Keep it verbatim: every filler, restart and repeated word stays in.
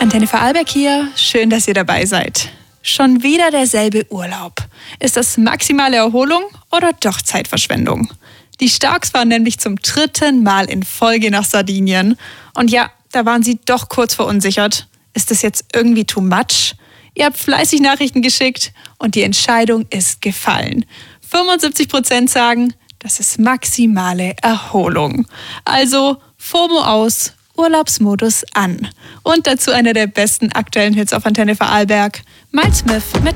Antenne Vorarlberg hier, schön, dass ihr dabei seid. Schon wieder derselbe Urlaub. Ist das maximale Erholung oder doch Zeitverschwendung? Die Starks fahren nämlich zum dritten Mal in Folge nach Sardinien. Und ja, da waren sie doch kurz verunsichert. Ist das jetzt irgendwie too much? Ihr habt fleißig Nachrichten geschickt und die Entscheidung ist gefallen. fünfundsiebzig Prozent sagen, das ist maximale Erholung. Also FOMO aus, Urlaubsmodus an. Und dazu einer der besten aktuellen Hits auf Antenne Vorarlberg. Miles Smith mit